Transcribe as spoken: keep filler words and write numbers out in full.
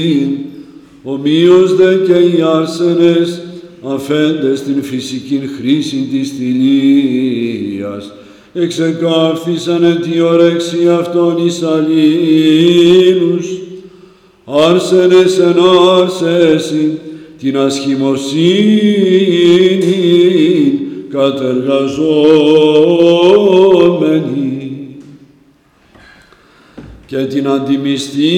ομοίως δε και οι άρσενες αφέντες την φυσικήν χρήση της θηλείας, εξεκάφθησαν εν τη όρεξη αυτών εις αλλήλους, άρσενες εν άρσεσιν την ασχημοσύνη κατεργαζόμενοι και την αντιμιστή